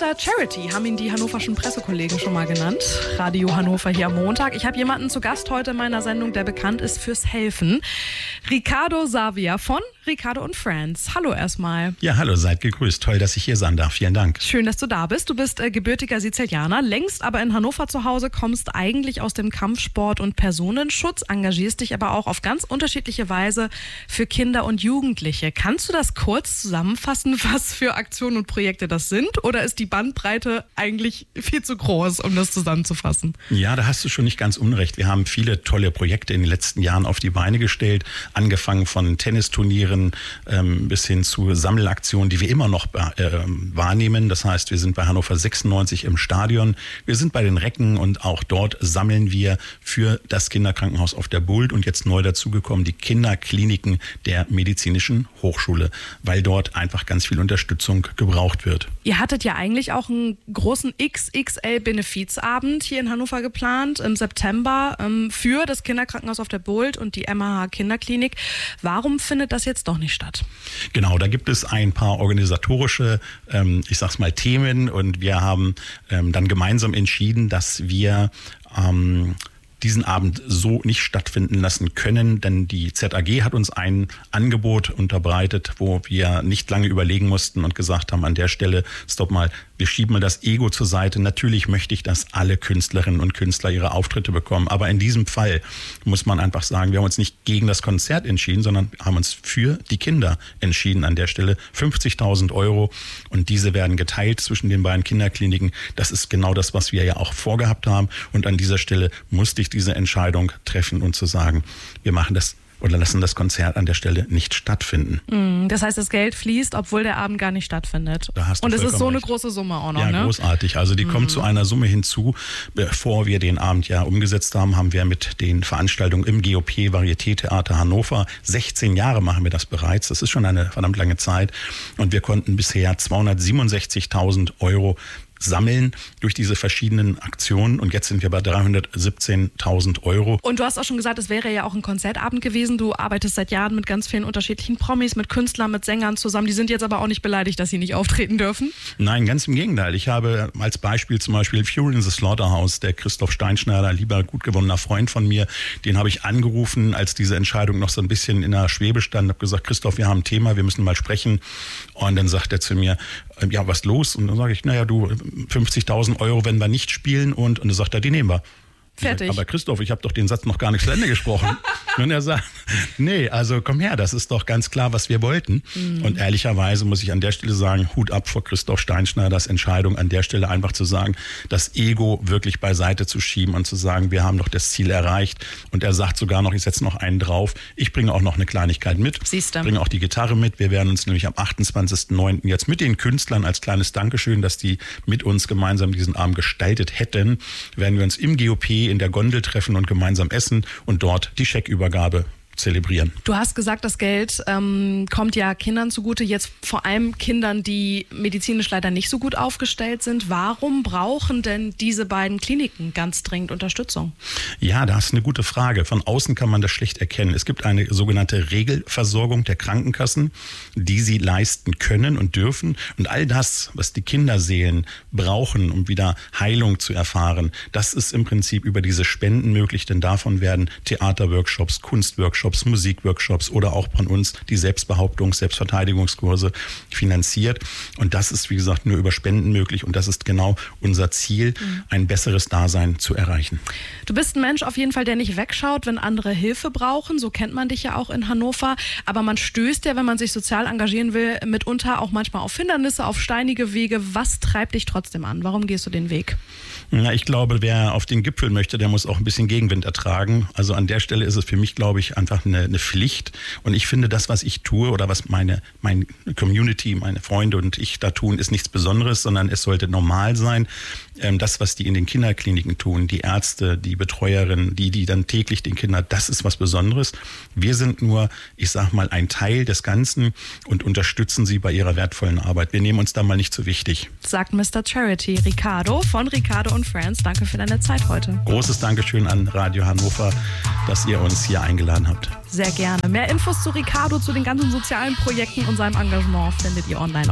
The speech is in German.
Mr. Charity haben ihn die hannoverschen Pressekollegen schon mal genannt. Radio Hannover hier am Montag. Ich habe jemanden zu Gast heute in meiner Sendung, der bekannt ist fürs Helfen. Ricardo Savia von Ricardo & Friends. Hallo erstmal. Ja, hallo, seid gegrüßt. Toll, dass ich hier sein darf. Vielen Dank. Schön, dass du da bist. Du bist gebürtiger Sizilianer, längst aber in Hannover zu Hause, kommst eigentlich aus dem Kampfsport und Personenschutz, engagierst dich aber auch auf ganz unterschiedliche Weise für Kinder und Jugendliche. Kannst du das kurz zusammenfassen, was für Aktionen und Projekte das sind? Oder ist die Bandbreite eigentlich viel zu groß, um das zusammenzufassen? Ja, da hast du schon nicht ganz unrecht. Wir haben viele tolle Projekte in den letzten Jahren auf die Beine gestellt, angefangen von Tennisturnieren bis hin zu Sammelaktionen, die wir immer noch wahrnehmen. Das heißt, wir sind bei Hannover 96 im Stadion, wir sind bei den Recken und auch dort sammeln wir für das Kinderkrankenhaus auf der Bult und jetzt neu dazugekommen die Kinderkliniken der Medizinischen Hochschule, weil dort einfach ganz viel Unterstützung gebraucht wird. Ihr hattet ja eigentlich auch einen großen XXL-Benefizabend hier in Hannover geplant im September für das Kinderkrankenhaus auf der Bult und die MHH Kinderklinik. Warum findet das jetzt doch nicht statt? Genau, da gibt es ein paar organisatorische, ich sag's mal, Themen und wir haben dann gemeinsam entschieden, dass wir diesen Abend so nicht stattfinden lassen können, denn die ZAG hat uns ein Angebot unterbreitet, wo wir nicht lange überlegen mussten und gesagt haben, an der Stelle, stopp mal, wir schieben mal das Ego zur Seite. Natürlich möchte ich, dass alle Künstlerinnen und Künstler ihre Auftritte bekommen, aber in diesem Fall muss man einfach sagen, wir haben uns nicht gegen das Konzert entschieden, sondern haben uns für die Kinder entschieden an der Stelle. 50.000 € und diese werden geteilt zwischen den beiden Kinderkliniken. Das ist genau das, was wir ja auch vorgehabt haben und an dieser Stelle musste ich diese Entscheidung treffen und zu sagen, wir machen das oder lassen das Konzert an der Stelle nicht stattfinden. Das heißt, das Geld fließt, obwohl der Abend gar nicht stattfindet. Da hast du und es ist so recht. Eine große Summe auch noch, ja, ne? Ja, großartig. Also die kommt zu einer Summe hinzu. Bevor wir den Abend ja umgesetzt haben, haben wir mit den Veranstaltungen im GOP Varieté-Theater Hannover, 16 Jahre machen wir das bereits, das ist schon eine verdammt lange Zeit und wir konnten bisher 267.000 € sammeln durch diese verschiedenen Aktionen und jetzt sind wir bei 317.000 €. Und du hast auch schon gesagt, es wäre ja auch ein Konzertabend gewesen. Du arbeitest seit Jahren mit ganz vielen unterschiedlichen Promis, mit Künstlern, mit Sängern zusammen. Die sind jetzt aber auch nicht beleidigt, dass sie nicht auftreten dürfen? Nein, ganz im Gegenteil. Ich habe als Beispiel zum Beispiel Fury in the Slaughterhouse, der Christoph Steinschneider, lieber gut gewonnener Freund von mir, den habe ich angerufen, als diese Entscheidung noch so ein bisschen in der Schwebe stand. Ich habe gesagt, Christoph, wir haben ein Thema, wir müssen mal sprechen. Und dann sagt er zu mir, ja, was los? Und dann sage ich, naja, du, 50.000 € wenn wir nicht spielen und dann sagt er, die nehmen wir. Fertig. Aber Christoph, ich habe doch den Satz noch gar nicht zu Ende gesprochen. Und er sagt, nee, also komm her, das ist doch ganz klar, was wir wollten. Und ehrlicherweise muss ich an der Stelle sagen, Hut ab vor Christoph Steinschneiders Entscheidung, an der Stelle einfach zu sagen, das Ego wirklich beiseite zu schieben und zu sagen, wir haben doch das Ziel erreicht. Und er sagt sogar noch, ich setze noch einen drauf, ich bringe auch noch eine Kleinigkeit mit. Siehst du. Bringe auch die Gitarre mit. Wir werden uns nämlich am 28.09. jetzt mit den Künstlern als kleines Dankeschön, dass die mit uns gemeinsam diesen Abend gestaltet hätten, werden wir uns im GOP in der Gondel treffen und gemeinsam essen und dort die Scheckübergabe zelebrieren. Du hast gesagt, das Geld kommt ja Kindern zugute, jetzt vor allem Kindern, die medizinisch leider nicht so gut aufgestellt sind. Warum brauchen denn diese beiden Kliniken ganz dringend Unterstützung? Ja, das ist eine gute Frage. Von außen kann man das schlecht erkennen. Es gibt eine sogenannte Regelversorgung der Krankenkassen, die sie leisten können und dürfen. Und all das, was die Kinderseelen brauchen, um wieder Heilung zu erfahren, das ist im Prinzip über diese Spenden möglich, denn davon werden Theaterworkshops, Kunstworkshops, Musikworkshops oder auch von uns die Selbstverteidigungskurse finanziert. Und das ist, wie gesagt, nur über Spenden möglich. Und das ist genau unser Ziel, ein besseres Dasein zu erreichen. Du bist ein Mensch auf jeden Fall, der nicht wegschaut, wenn andere Hilfe brauchen. So kennt man dich ja auch in Hannover. Aber man stößt ja, wenn man sich sozial engagieren will, mitunter auch manchmal auf Hindernisse, auf steinige Wege. Was treibt dich trotzdem an? Warum gehst du den Weg? Ja, ich glaube, wer auf den Gipfel möchte, der muss auch ein bisschen Gegenwind ertragen. Also an der Stelle ist es für mich, glaube ich, einfach eine Pflicht. Und ich finde, das, was ich tue oder was meine Community, meine Freunde und ich da tun, ist nichts Besonderes, sondern es sollte normal sein. Das, was die in den Kinderkliniken tun, die Ärzte, die Betreuerinnen, die dann täglich den Kindern, das ist was Besonderes. Wir sind nur, ich sag mal, ein Teil des Ganzen und unterstützen sie bei ihrer wertvollen Arbeit. Wir nehmen uns da mal nicht so wichtig. Sagt Mr. Charity Ricardo von Ricardo & Friends. Danke für deine Zeit heute. Großes Dankeschön an Radio Hannover, dass ihr uns hier eingeladen habt. Sehr gerne. Mehr Infos zu Ricardo, zu den ganzen sozialen Projekten und seinem Engagement findet ihr online auf